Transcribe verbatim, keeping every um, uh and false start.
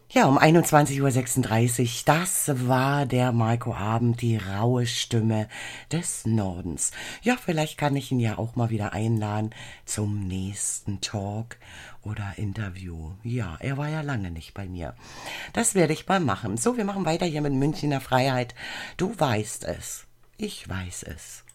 Ja, um einundzwanzig Uhr sechsunddreißig, das war der Marco Abend, die raue Stimme des Nordens. Ja, vielleicht kann ich ihn ja auch mal wieder einladen zum nächsten Talk oder Interview. Ja, er war ja lange nicht bei mir. Das werde ich mal machen. So, wir machen weiter hier mit Münchner Freiheit. Du weißt es. Ich weiß es.